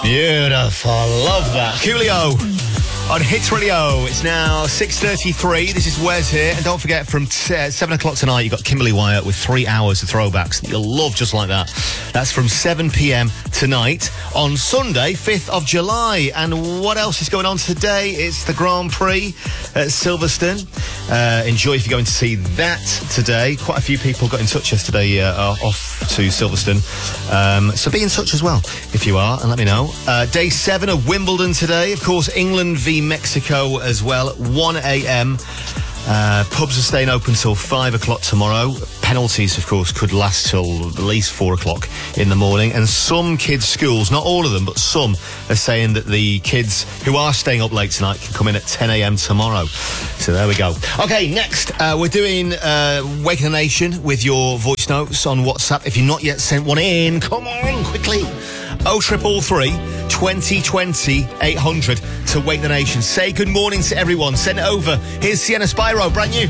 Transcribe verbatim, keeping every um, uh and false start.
Beautiful. Love that. Coolio on Hits Radio. It's now six thirty-three. This is Wes here. And don't forget, from t- uh, seven o'clock tonight, you've got Kimberly Wyatt with three hours of throwbacks that you'll love just like that. That's from seven p.m. tonight on Sunday, fifth of July. And what else is going on today? It's the Grand Prix at Silverstone. Uh, enjoy if you're going to see that today. Quite a few people got in touch yesterday uh, off to Silverstone. Um, so be in touch as well if you are, and let me know. Uh, day seven of Wimbledon today. Of course, England v Mexico as well at one a.m. Uh, pubs are staying open till five o'clock tomorrow. Penalties, of course, could last till at least four o'clock in the morning. And some kids' schools, not all of them, but some, are saying that the kids who are staying up late tonight can come in at ten a.m. tomorrow. So there we go. Okay, next, uh, we're doing uh, Waking the Nation with your voice notes on WhatsApp. If you've not yet sent one in, come on, quickly. oh triple three, twenty twenty, eight hundred to Wake the Nation. Say good morning to everyone. Send it over. Here's Sienna Spyro, brand new.